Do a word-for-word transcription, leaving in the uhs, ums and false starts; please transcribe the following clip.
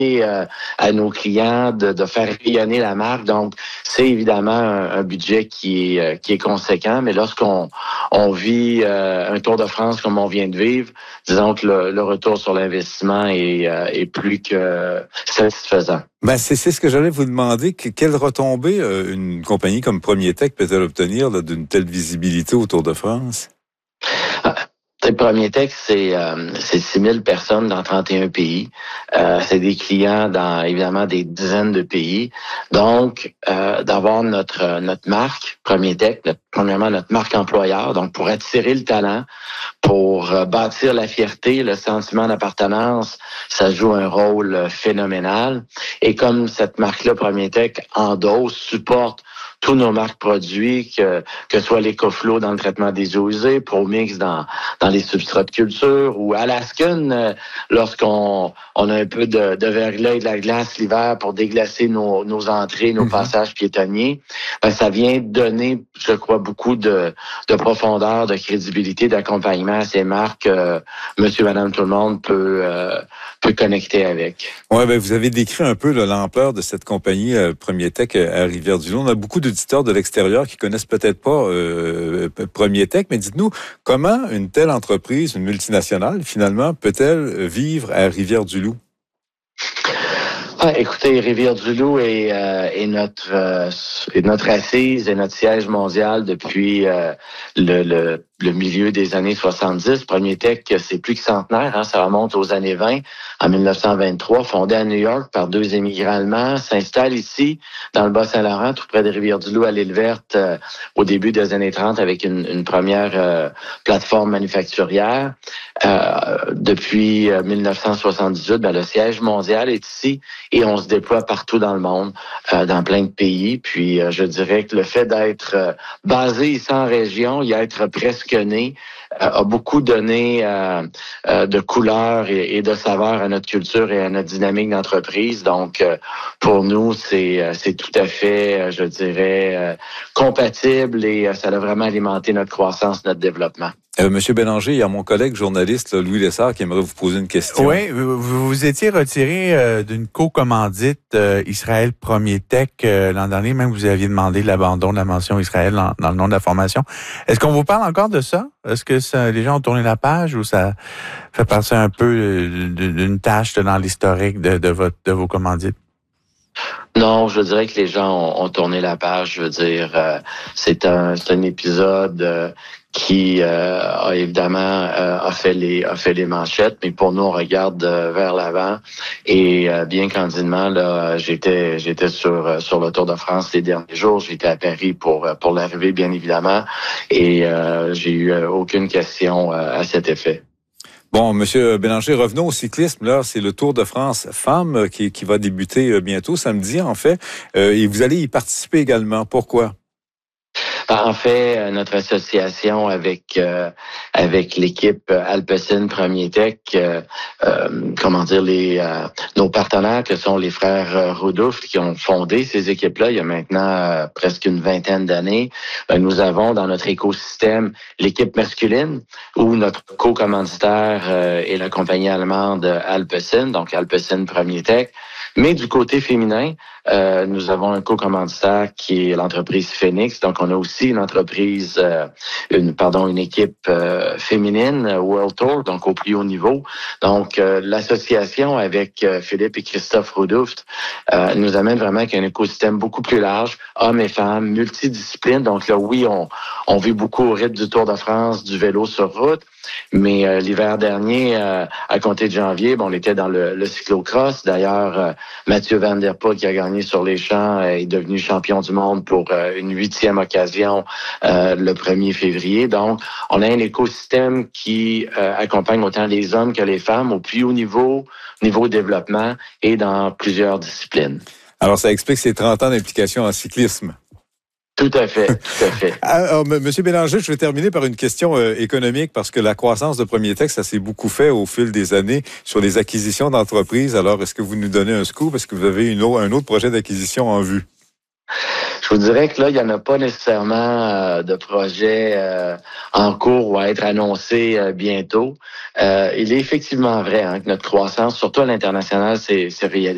euh, à nos clients, de, de faire rayonner la marque. Donc, c'est évidemment un, un budget qui est, qui est conséquent, mais lorsqu'on on vit euh, un Tour de France comme on vient de vivre, disons que le, le retour sur l'investissement est, euh, est plus que satisfaisant. Ben c'est, c'est ce que j'allais vous demander. Que, quelle retombée euh, une compagnie comme Premier Tech peut-elle obtenir là, d'une telle visibilité au Tour de France? Ah. Premier Tech, c'est euh, c'est six mille personnes dans trente et un pays. Euh, c'est des clients dans évidemment des dizaines de pays. Donc, euh, d'avoir notre notre marque Premier Tech, notre, premièrement notre marque employeur, donc pour attirer le talent, pour euh, bâtir la fierté, le sentiment d'appartenance, ça joue un rôle phénoménal. Et comme cette marque-là, Premier Tech, endosse, supporte tous nos marques produits, que que ce soit l'EcoFlow dans le traitement des eaux usées, ProMix dans dans les substrats de culture, ou Alaskan euh, lorsqu'on on a un peu de, de verglas et de la glace l'hiver pour déglacer nos, nos entrées, nos mm-hmm. passages piétonniers, ben, ça vient donner, je crois, beaucoup de, de profondeur, de crédibilité, d'accompagnement à ces marques. Euh, Monsieur, Madame, tout le monde peut euh, peut connecter avec. Ouais, ben vous avez décrit un peu là, l'ampleur de cette compagnie euh, Premier Tech à Rivière-du-Loup. On a beaucoup d'auditeurs de l'extérieur qui connaissent peut-être pas euh, Premier Tech, mais dites-nous, comment une telle entreprise, une multinationale, finalement, peut-elle vivre à Rivière-du-Loup? Ah, écoutez, Rivière-du-Loup est, euh, est notre euh, est notre assise et notre siège mondial depuis euh, le, le, le milieu des années soixante-dix. Premier Tech, c'est plus que centenaire, hein, ça remonte aux années vingt. En dix-neuf cent vingt-trois, fondé à New York par deux émigrants allemands, s'installe ici, dans le Bas-Saint-Laurent, tout près de Rivière-du-Loup, à l'île Verte, euh, au début des années trente, avec une, une première euh, plateforme manufacturière. Euh, depuis euh, dix-neuf cent soixante-dix-huit, ben, le siège mondial est ici et on se déploie partout dans le monde, euh, dans plein de pays. Puis euh, je dirais que le fait d'être euh, basé ici en région, y être presque né, euh, a beaucoup donné euh, euh, de couleurs et, et de saveurs à notre culture et à notre dynamique d'entreprise. Donc, euh, pour nous, c'est c'est tout à fait, je dirais, euh, compatible et euh, ça a vraiment alimenté notre croissance, notre développement. Euh, Monsieur Bélanger, il y a mon collègue journaliste là, Louis Lessard qui aimerait vous poser une question. Oui, vous vous étiez retiré euh, d'une co-commandite euh, Israël Premier Tech euh, l'an dernier, même vous aviez demandé l'abandon de la mention Israël dans, dans le nom de la formation. Est-ce qu'on vous parle encore de ça? Est-ce que ça, les gens ont tourné la page ou ça fait partie un peu d'une tâche dans l'historique de, de, votre, de vos commandites? Non, je dirais que les gens ont, ont tourné la page. Je veux dire, euh, c'est un, c'est un épisode euh, qui euh, a évidemment euh, a fait les a fait les manchettes, mais pour nous on regarde euh, vers l'avant et euh, bien candidement là, j'étais j'étais sur sur le Tour de France les derniers jours, j'étais à Paris pour pour l'arrivée bien évidemment et euh, j'ai eu aucune question euh, à cet effet. Bon, Monsieur Bélanger, revenons au cyclisme. Là, c'est le Tour de France Femmes qui, qui va débuter bientôt, samedi en fait. Euh, et vous allez y participer également. Pourquoi? En fait, notre association avec euh, avec l'équipe Alpecin Premier Tech, euh, euh, comment dire, les euh, nos partenaires que sont les frères Rodolphe qui ont fondé ces équipes-là il y a maintenant euh, presque une vingtaine d'années. Euh, nous avons dans notre écosystème l'équipe masculine où notre co-commanditaire euh, est la compagnie allemande Alpecin, donc Alpecin Premier Tech. Mais du côté féminin, euh, nous avons un co-commanditaire qui est l'entreprise Phoenix. Donc, on a aussi une entreprise, euh, une pardon, une équipe euh, féminine, World Tour, donc au plus haut niveau. Donc, euh, l'association avec euh, Philippe et Christophe Rodolphe euh, nous amène vraiment qu'un écosystème beaucoup plus large, hommes et femmes, multidisciplines. Donc là, oui, on, on vit beaucoup au rythme du Tour de France, du vélo sur route. Mais euh, l'hiver dernier, euh, à compter de janvier, bon, on était dans le, le cyclocross. D'ailleurs, euh, Mathieu Van Der Poel, qui a gagné sur les champs, euh, est devenu champion du monde pour euh, une huitième occasion euh, le premier février. Donc, on a un écosystème qui euh, accompagne autant les hommes que les femmes au plus haut niveau, niveau développement et dans plusieurs disciplines. Alors, ça explique ces trente ans d'implication en cyclisme. Tout à fait, tout à fait. Alors, Monsieur Bélanger, je vais terminer par une question euh, économique parce que la croissance de Premier Tech, ça s'est beaucoup fait au fil des années sur les acquisitions d'entreprises. Alors, est-ce que vous nous donnez un scoop? Est-ce que vous avez une autre, un autre projet d'acquisition en vue? Je vous dirais que là, il n'y en a pas nécessairement euh, de projet euh, en cours ou à être annoncé euh, bientôt. Euh, il est effectivement vrai hein, que notre croissance, surtout à l'international, c'est réalisé.